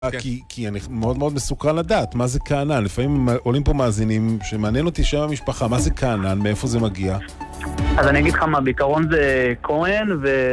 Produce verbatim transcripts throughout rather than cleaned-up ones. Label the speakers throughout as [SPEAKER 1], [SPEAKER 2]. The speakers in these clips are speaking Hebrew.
[SPEAKER 1] כי, כי אני מאוד מאוד מסוקרן לדעת מה זה כענן. לפעמים עולים פה מאזינים שמעניין אותי שם המשפחה, מה זה כענן, מאיפה זה מגיע?
[SPEAKER 2] אז אני אגיד לך מה, בעיקרון זה כהן,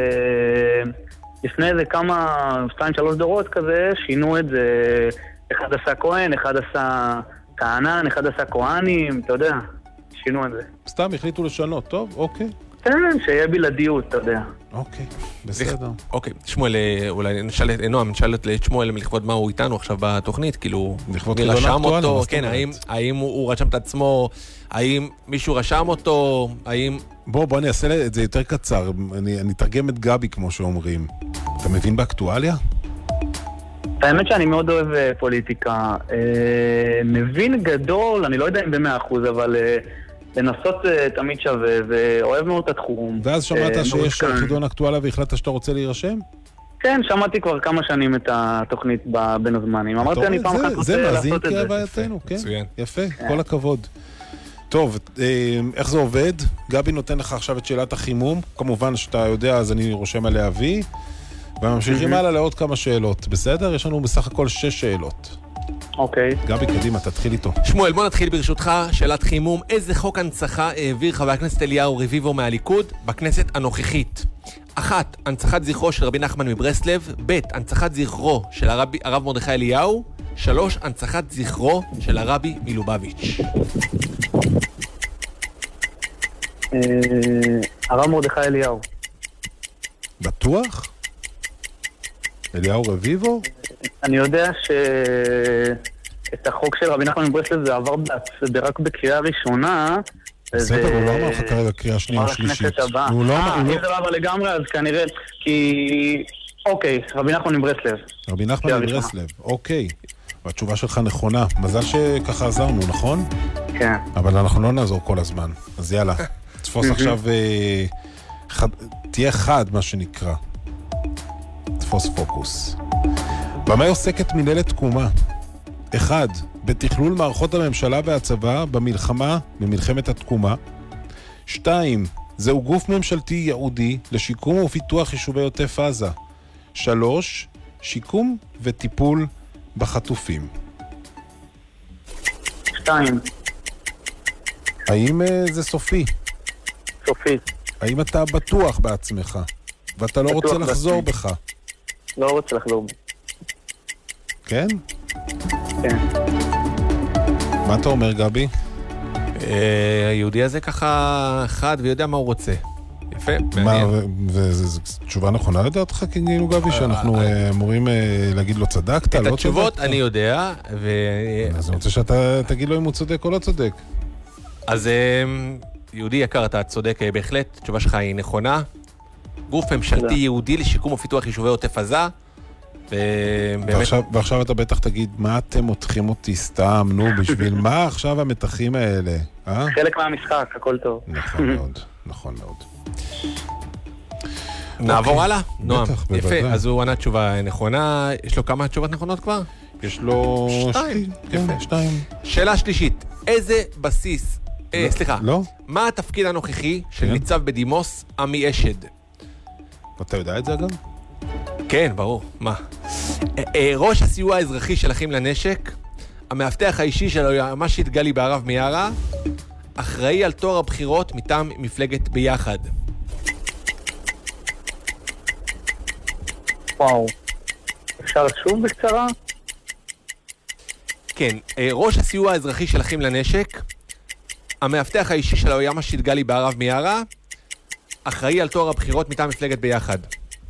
[SPEAKER 2] ולפני איזה כמה, שתיים שלוש דורות כזה, שינו את זה, אחד עשה כהן, אחד עשה כענן, אחד עשה כהנים, אתה יודע, שינו את זה.
[SPEAKER 1] סתם החליטו לשנות, טוב, אוקיי.
[SPEAKER 2] כן, שיהיה בלעדיות, אתה יודע.
[SPEAKER 1] אוקיי, בסדר.
[SPEAKER 3] אוקיי, שמואל, אולי נשאל את נועם, נשאל את שמואל לכבוד מה הוא איתנו עכשיו בתוכנית, כאילו,
[SPEAKER 1] לכבוד
[SPEAKER 3] מי
[SPEAKER 1] חידון
[SPEAKER 3] רשם
[SPEAKER 1] אקטואלי,
[SPEAKER 3] אותו,
[SPEAKER 1] מה זאת
[SPEAKER 3] כן,
[SPEAKER 1] אומרת?
[SPEAKER 3] האם, האם הוא הוא רשם את עצמו, האם מישהו רשם אותו, האם...
[SPEAKER 1] בוא, בוא אני אעשה את זה יותר קצר, אני, אני אתרגם את גבי כמו שאומרים. אתה מבין באקטואליה?
[SPEAKER 2] האמת שאני מאוד אוהב אה, פוליטיקה. אה, מבין גדול, אני לא יודע אם במאה אחוז, אבל אה, לנסות אה, תמיד שווה, ואוהב מאוד את התחום.
[SPEAKER 1] ואז שמעת
[SPEAKER 2] אה,
[SPEAKER 1] שיש
[SPEAKER 2] מעודכן.
[SPEAKER 1] חידון אקטואליה והחלטת שאתה רוצה להירשם?
[SPEAKER 2] כן, שמעתי כבר כמה שנים את התוכנית ב- בין הזמנים. אמרתי, אני פעם אחת
[SPEAKER 1] זה,
[SPEAKER 2] רוצה
[SPEAKER 1] זה מאזין
[SPEAKER 2] לעשות את זה.
[SPEAKER 1] כהווייתנו, כן?
[SPEAKER 3] מצוין.
[SPEAKER 1] יפה, כל הכבוד. טוב, אה, איך זה עובד? גבי נותן לך עכשיו את שאלת החימום. כמובן שאתה יודע, אז אני רושם עליה וי. וממשיכים הלאה לעוד כמה שאלות. בסדר? יש לנו בסך הכל שש שאלות.
[SPEAKER 2] אוקיי.
[SPEAKER 1] גבי, קדימה, תתחיל איתו.
[SPEAKER 3] שמואל, בוא נתחיל ברשותך, שאלת חימום. איזה חוק הנצחה העביר חבר הכנסת אליהו רביבו מהליכוד בכנסת הנוכחית? אחת, הנצחת זכרו של רבי נחמן מברסלב. ב', הנצחת זכרו של הרב, הרב מרדכי אליהו. שלוש, הנצחת זכרו של הרבי מלובביץ'.
[SPEAKER 2] אה, הרב מרדכי אליהו.
[SPEAKER 1] בטוח? אליהו רביבו?
[SPEAKER 2] אני יודע שאת החוק של רבי נחמן מברסלב זה עבר בעצ- רק בקריאה ראשונה.
[SPEAKER 1] בסדר,
[SPEAKER 2] וזה-
[SPEAKER 1] הוא לא אמר לך כרגע קריאה שנייה או
[SPEAKER 2] עבר
[SPEAKER 1] שלישית.
[SPEAKER 2] לכנסת הבאה.
[SPEAKER 1] הוא לא
[SPEAKER 2] אה,
[SPEAKER 1] אמר- הוא
[SPEAKER 2] אם
[SPEAKER 1] לא-
[SPEAKER 2] זה לא עבר לגמרי, אז כנראה, כי... אוקיי, רבי נחמן מברסלב.
[SPEAKER 1] רבי נחמן
[SPEAKER 2] קריאה ראשונה.
[SPEAKER 1] מברסלב, אוקיי. והתשובה שלך נכונה. מזל שככה עזרנו, נכון?
[SPEAKER 2] כן.
[SPEAKER 1] אבל אנחנו לא נעזור כל הזמן. אז יאללה, תפוס עכשיו... אה, חד- תהיה חד, מה שנקרא. תפוס פוקוס. במה עוסקת מנהלת תקומה? אחד, בתכלול מערכות הממשלה והצבא במלחמה, במלחמת התקומה. שתיים, זהו גוף ממשלתי ייעודי לשיקום ופיתוח יישובי עוטף עזה. שלוש, שיקום וטיפול בחטופים.
[SPEAKER 2] שתיים.
[SPEAKER 1] האם אה, זה סופי?
[SPEAKER 2] סופית.
[SPEAKER 1] האם אתה בטוח בעצמך? ואתה לא
[SPEAKER 2] בטוח
[SPEAKER 1] רוצה לחזור
[SPEAKER 2] בעצמי.
[SPEAKER 1] בך?
[SPEAKER 2] לא רוצה לחזור בי.
[SPEAKER 1] כן?
[SPEAKER 2] כן.
[SPEAKER 1] מה אתה אומר, גבי?
[SPEAKER 3] אה, היהודי הזה ככה חד ויודע מה הוא רוצה. יפה,
[SPEAKER 1] מה,
[SPEAKER 3] מעניין.
[SPEAKER 1] וזו תשובה נכונה לדעתך, כאילו, גבי, שאנחנו אה, אמורים אה, להגיד לו צדקת, לא
[SPEAKER 3] את
[SPEAKER 1] צדקת?
[SPEAKER 3] התשובות אני יודע, ו...
[SPEAKER 1] אז אני רוצה שאתה תגיד לו אם הוא צודק או לא צודק.
[SPEAKER 3] אז אה, יהודי יקר, אתה צודק אה, בהחלט, התשובה שלך היא נכונה. גוף ממשלתי
[SPEAKER 2] תודה.
[SPEAKER 3] יהודי לשיקום ופיתוח יישובי עוטף עזה. ובאמת,
[SPEAKER 1] ועכשיו, ועכשיו אתה בטח תגיד, מה אתם מותחים אותי סתם, נו, בשביל מה עכשיו המתחים האלה? אה?
[SPEAKER 2] חלק מהמשחק, הכל טוב.
[SPEAKER 1] נכון מאוד, נכון מאוד.
[SPEAKER 3] נעבור הלאה? נועם,
[SPEAKER 1] בטח, בוודאי.
[SPEAKER 3] יפה, אז הוא ענה תשובה נכונה. יש לו כמה תשובות נכונות כבר?
[SPEAKER 1] יש לו...
[SPEAKER 3] שתיים.
[SPEAKER 1] כן,
[SPEAKER 3] יפה.
[SPEAKER 1] שתיים.
[SPEAKER 3] שאלה שלישית, איזה בסיס, אה,
[SPEAKER 1] לא,
[SPEAKER 3] סליחה,
[SPEAKER 1] לא?
[SPEAKER 3] מה התפקיד הנוכחי של
[SPEAKER 1] כן.
[SPEAKER 3] ניצב בדימוס עמי אשד?
[SPEAKER 1] אתה יודע את זה אגב?
[SPEAKER 3] כן, ברור, מה? אה, אה, ראש הסיוע האזרחי של אחים לנשק, המאבטח האישי של היועמ"שית גלי בהרב מיארה, אחראי על תואר הבחירות מטעם מפלגת ביחד.
[SPEAKER 2] וואו. אפשר שוב בקצרה?
[SPEAKER 3] כן, אה, ראש הסיוע האזרחי של אחים לנשק, המאבטח האישי של היועמ"שית גלי בהרב מיארה, אחראי על תואר הבחירות מטעם מפלגת ביחד.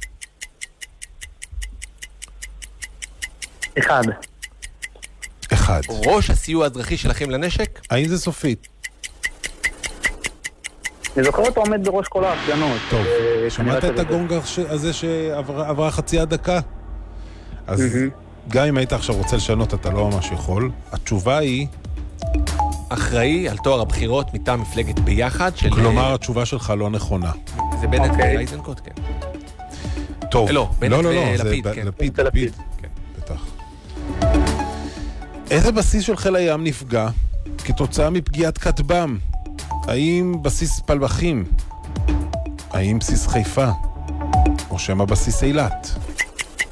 [SPEAKER 2] אחד.
[SPEAKER 1] אחד.
[SPEAKER 3] ראש הסיוע האזרחי של אחים לנשק,
[SPEAKER 1] האם זה סופית?
[SPEAKER 2] אני זוכר אותו עומד בראש כל ההפגנות.
[SPEAKER 1] טוב,
[SPEAKER 2] אה,
[SPEAKER 1] שמעת
[SPEAKER 2] כנראה
[SPEAKER 1] את
[SPEAKER 2] שזה-
[SPEAKER 1] הגונג הש- הזה שעברה חצי הדקה? אז גם אם היית עכשיו רוצה לשנות, אתה לא ממש יכול. התשובה היא,
[SPEAKER 3] אחראי על תואר הבחירות מטעם מפלגת ביחד של...
[SPEAKER 1] כלומר, התשובה שלך לא נכונה.
[SPEAKER 3] זה בנט
[SPEAKER 2] אוקיי.
[SPEAKER 3] ואיזנקוט, כן.
[SPEAKER 1] טוב.
[SPEAKER 3] לא, בנט
[SPEAKER 1] לא, לא, לא, זה
[SPEAKER 3] ולפיד,
[SPEAKER 1] ב-
[SPEAKER 3] כן.
[SPEAKER 1] לפיד,
[SPEAKER 2] זה
[SPEAKER 1] לפיד.
[SPEAKER 2] לפיד.
[SPEAKER 3] כן.
[SPEAKER 1] בטח. איזה בסיס של חיל הים נפגע כתוצאה מפגיעת כטב"ם? האם בסיס פלמחים? האם בסיס חיפה? או שמא בסיס אילת?